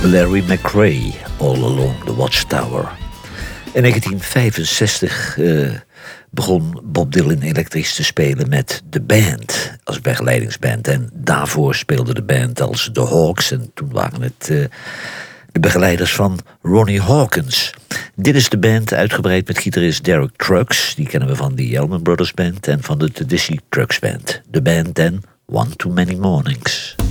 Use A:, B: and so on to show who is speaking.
A: Larry McRae, All Along the Watchtower. In 1965 begon Bob Dylan elektrisch te spelen met The Band als begeleidingsband. En daarvoor speelde de band als The Hawks. En toen waren het de begeleiders van Ronnie Hawkins. Dit is de band, uitgebreid met gitarist Derek Trucks. Die kennen we van de Allman Brothers Band en van de Dizzy Trucks Band. De band en One Too Many Mornings.